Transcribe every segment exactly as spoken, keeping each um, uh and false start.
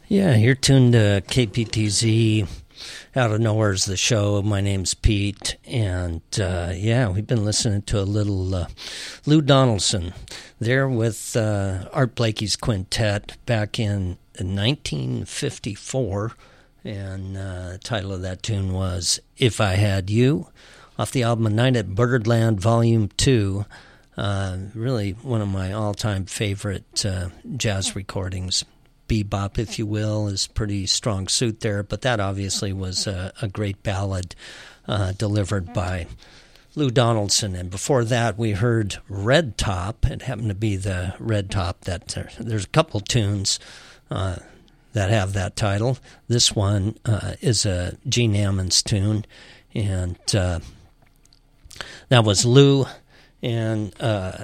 Yeah, you're tuned to K P T Z. Out of Nowhere's the show. My name's Pete, and uh, yeah, we've been listening to a little uh, Lou Donaldson there with uh, Art Blakey's quintet back in nineteen fifty-four, and uh, the title of that tune was If I Had You, off the album A Night at Birdland Volume two. Uh, really one of my all-time favorite uh, jazz recordings. Bebop, if you will, is pretty strong suit there, but that obviously was a, a great ballad uh, delivered by Lou Donaldson. And before that, we heard Red Top. It happened to be the Red Top that uh, there's a couple tunes uh, that have that title. This one uh, is a Gene Ammons tune, and uh, that was Lou, and uh,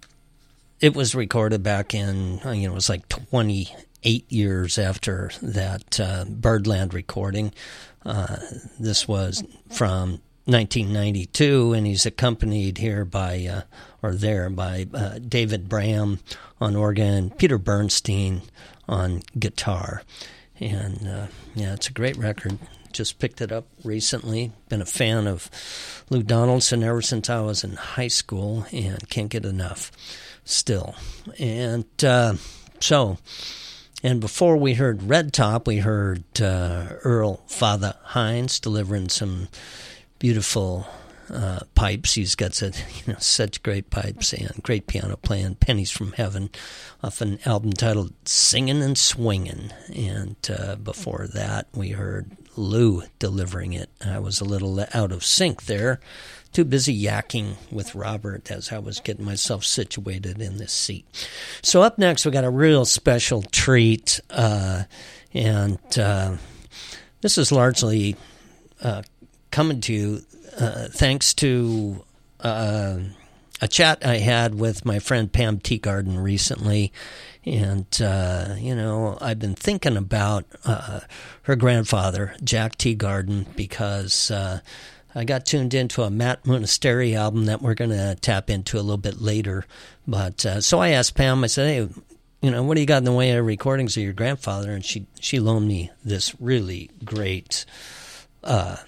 it was recorded back in, you know, it was like twenty eight years after that uh, Birdland recording. Uh, this was from nineteen ninety-two, and he's accompanied here by, uh, or there, by uh, David Bram on organ, Peter Bernstein on guitar. And, uh, yeah, it's a great record. Just picked it up recently. Been a fan of Lou Donaldson ever since I was in high school, and can't get enough still. And uh, so... And before we heard Red Top, we heard uh, Earl Father Hines delivering some beautiful uh, pipes. He's got such, you know, such great pipes and great piano playing. Pennies from Heaven, off an album titled Singin' and Swingin'. And uh, before that, we heard Lou delivering it. I was a little out of sync there. Too busy yakking with Robert as I was getting myself situated in this seat. So up next, we got a real special treat, uh, and uh, this is largely uh, coming to you uh, thanks to uh, a chat I had with my friend Pam Teagarden recently. And, uh, you know, I've been thinking about uh, her grandfather, Jack Teagarden, because... Uh, I got tuned into a Matt Monastery album that we're going to tap into a little bit later. But uh, so I asked Pam, I said, hey, you know, what do you got in the way of recordings of your grandfather? And she, she loaned me this really great uh,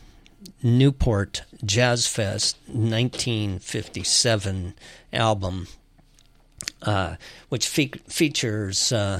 Newport Jazz Fest nineteen fifty-seven album, uh, which fe- features uh,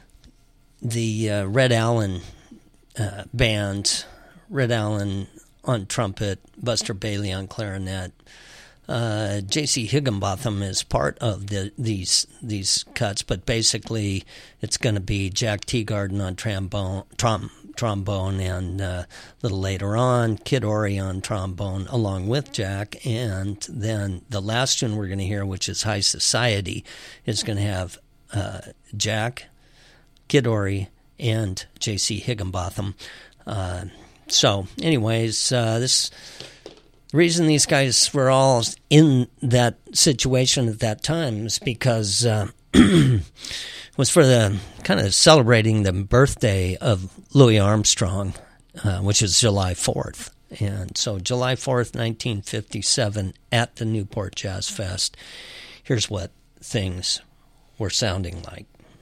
the uh, Red Allen uh, band, Red Allen on trumpet, Buster Bailey on clarinet. Uh, J C Higginbotham is part of the, these these cuts, but basically it's going to be Jack Teagarden on trombone, trom, trombone, and uh, a little later on, Kid Ory on trombone, along with Jack. And then the last tune we're going to hear, which is High Society, is going to have uh, Jack, Kid Ory, and J C Higginbotham. Uh, So, anyways, uh, this the reason these guys were all in that situation at that time is because uh, it was for the kind of celebrating the birthday of Louis Armstrong, uh, which is July fourth. And so, July fourth, nineteen fifty-seven, at the Newport Jazz Fest, here's what things were sounding like.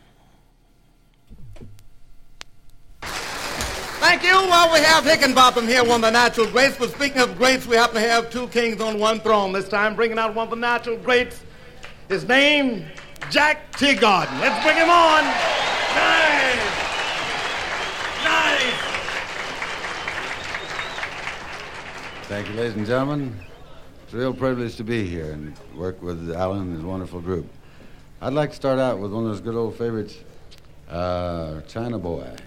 Thank you. Well, we have Higginbotham here, one of the natural greats. But speaking of greats, we happen to have two kings on one throne this time, bringing out one of the natural greats. His name, Jack Teagarden. Let's bring him on. Nice. Nice. Thank you, ladies and gentlemen. It's a real privilege to be here and work with Alan and his wonderful group. I'd like to start out with one of those good old favorites, uh, China Boy.